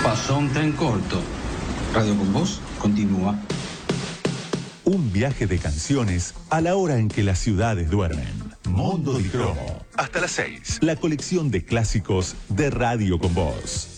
Pasó un tren corto. Radio con Voz continúa. Un viaje de canciones a la hora en que las ciudades duermen. Mundo di Cromo. Hasta las 6. La colección de clásicos de Radio con Voz.